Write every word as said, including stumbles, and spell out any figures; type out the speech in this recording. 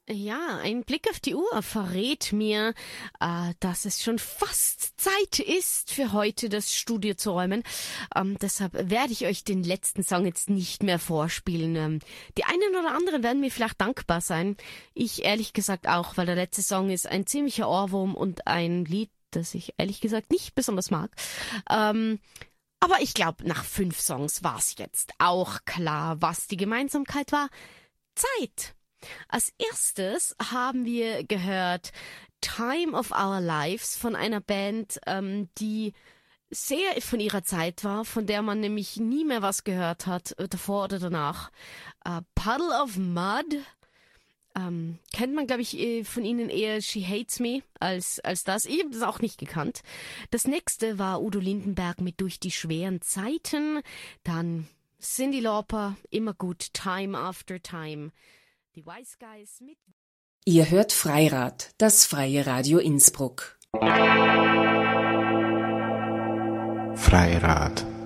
Ja, ein Blick auf die Uhr verrät mir, äh, dass es schon fast Zeit ist, für heute das Studio zu räumen. Ähm, deshalb werde ich euch den letzten Song jetzt nicht mehr vorspielen. Ähm, die einen oder anderen werden mir vielleicht dankbar sein. Ich ehrlich gesagt auch, weil der letzte Song ist ein ziemlicher Ohrwurm und ein Lied, das ich ehrlich gesagt nicht besonders mag. Ähm, aber ich glaube, nach fünf Songs war es jetzt auch klar, was die Gemeinsamkeit war. Zeit. Als erstes haben wir gehört Time of Our Lives von einer Band, ähm, die sehr von ihrer Zeit war, von der man nämlich nie mehr was gehört hat, äh, davor oder danach. Äh, Puddle of Mud, ähm, kennt man, glaube ich, äh, von ihnen eher She Hates Me als, als das. Ich habe das auch nicht gekannt. Das nächste war Udo Lindenberg mit Durch die schweren Zeiten. Dann Cyndi Lauper, immer gut, Time After Time. Die Wise Guys mit. Ihr hört Freirad, das freie Radio Innsbruck. Freirad.